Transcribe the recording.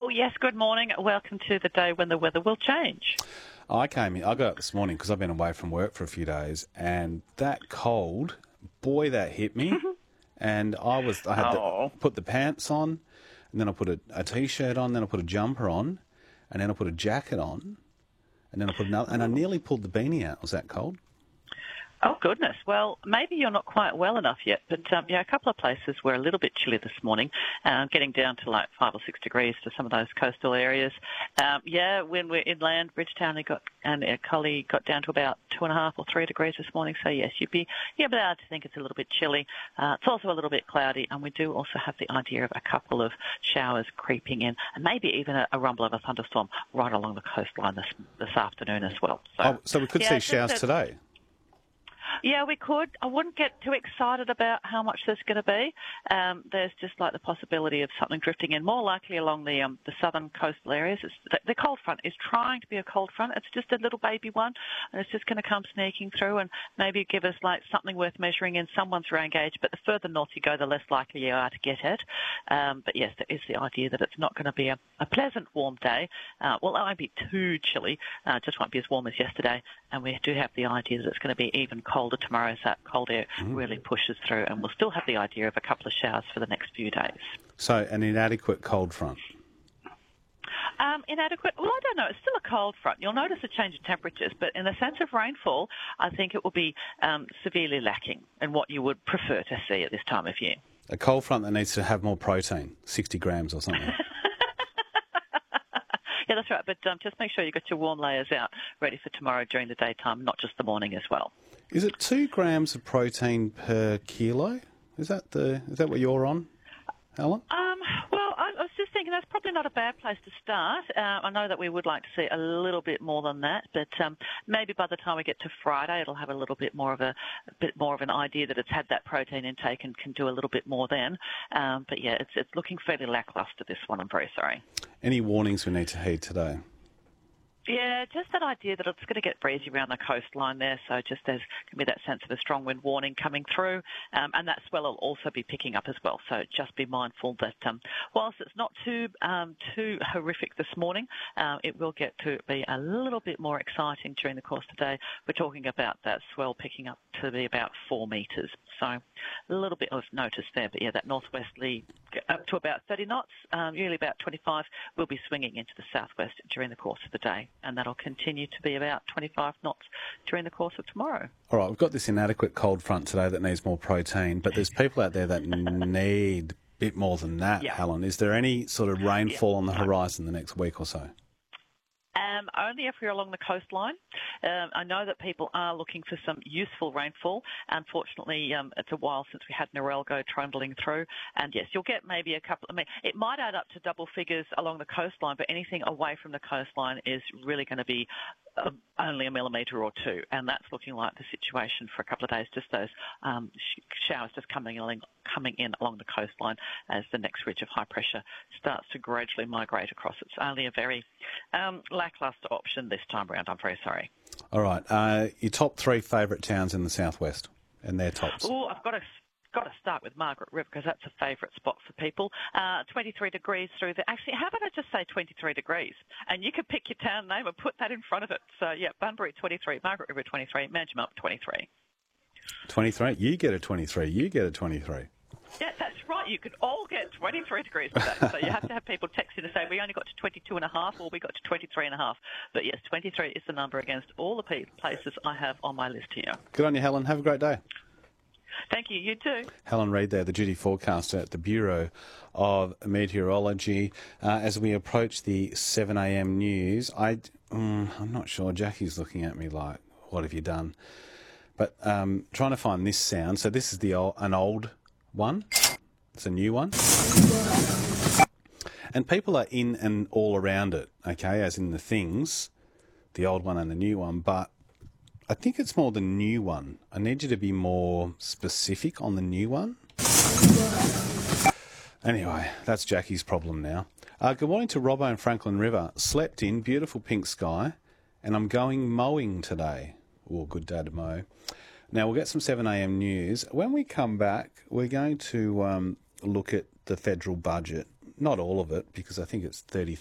Yes, good morning. Welcome to the day when the weather will change. I got up this morning because I've been away from work for a few days, and that cold, boy, that hit me. And I had to put the pants on, and then I put a T-shirt on, then I put a jumper on, and then I put a jacket on, and then I put another, and I nearly pulled the beanie out. Was that cold? Oh, goodness. Well, maybe you're not quite well enough yet, but a couple of places were a little bit chilly this morning, getting down to like 5 or 6 degrees to some of those coastal areas. When we're inland, Bridgetown and Collie got down to about 2.5 or 3 degrees this morning. So, yes, you'd be able to think it's a little bit chilly. It's also a little bit cloudy, and we do also have the idea of a couple of showers creeping in, and maybe even a rumble of a thunderstorm right along the coastline this afternoon as well. So we could see showers today? Yeah, we could. I wouldn't get too excited about how much there's going to be. There's just like the possibility of something drifting in, more likely along the southern coastal areas. The cold front is trying to be a cold front. It's just a little baby one, and it's just going to come sneaking through and maybe give us like something worth measuring in someone's rain gauge. But the further north you go, the less likely you are to get it. But yes, there is the idea that it's not going to be a pleasant, warm day. It won't be too chilly. Just won't be as warm as yesterday. And we do have the idea that it's going to be even colder tomorrow as that cold air really pushes through, and we'll still have the idea of a couple of showers for the next few days. So an inadequate cold front? Inadequate? Well, I don't know. It's still a cold front. You'll notice a change in temperatures, but in the sense of rainfall, I think it will be severely lacking in what you would prefer to see at this time of year. A cold front that needs to have more protein, 60 grams or something. Yeah, that's right. But just make sure you got your warm layers out ready for tomorrow during the daytime, not just the morning as well. Is it 2 grams of protein per kilo? Is that what you're on, Helen? Well, I was just thinking that's probably not a bad place to start. I know that we would like to see a little bit more than that, but maybe by the time we get to Friday, it'll have a little bit more of an idea that it's had that protein intake and can do a little bit more then. But yeah, it's looking fairly lackluster, this one. I'm very sorry. Any warnings we need to heed today? Yeah, just that idea that it's going to get breezy around the coastline there, so just there's going to be that sense of a strong wind warning coming through, and that swell will also be picking up as well. So just be mindful that whilst it's not too horrific this morning, it will get to be a little bit more exciting during the course of the day. We're talking about that swell picking up to be about 4 metres, so a little bit of notice there. But yeah, that northwesterly up to about 30 knots, usually about 25, will be swinging into the southwest during the course of the day. And that'll continue to be about 25 knots during the course of tomorrow. All right, we've got this inadequate cold front today that needs more protein, but there's people out there that need a bit more than that, Helen. Is there any sort of rainfall on the horizon the next week or so? Only if we're along the coastline. I know that people are looking for some useful rainfall. Unfortunately, it's a while since we had Narelle go trundling through. And yes, you'll get maybe a couple. It might add up to double figures along the coastline, but anything away from the coastline is really going to be only a millimetre or two. And that's looking like the situation for a couple of days. Just those showers just coming in along the coastline as the next ridge of high pressure starts to gradually migrate across. It's only a very lacklustre option this time around. I'm very sorry. All right. Your top 3 favourite towns in the southwest and their tops. Oh, I've got to start with Margaret River because that's a favourite spot for people. 23 degrees through there. Actually, how about I just say 23 degrees? And you can pick your town name and put that in front of it. So, yeah, Bunbury 23, Margaret River 23, Manjimup 23. 23? You get a 23. You get a 23. Yeah, that's right. You could all get 23 degrees today. So you have to have people text you to say, we only got to 22.5 or we got to 23.5. But yes, 23 is the number against all the places I have on my list here. Good on you, Helen. Have a great day. Thank you. You too. Helen Reid there, the duty forecaster at the Bureau of Meteorology. As we approach the 7 a.m. news, I'm not sure. Jackie's looking at me like, what have you done? But trying to find this sound. So this is an old one. It's a new one. And people are in and all around it, okay, as in the things, the old one and the new one. But I think it's more the new one. I need you to be more specific on the new one. Anyway, that's Jackie's problem now. Good morning to Robbo and Franklin River. Slept in, beautiful pink sky, and I'm going mowing today. Oh, good day to mow. Now, we'll get some 7 a.m. news. When we come back, we're going to look at the federal budget. Not all of it, because I think it's 30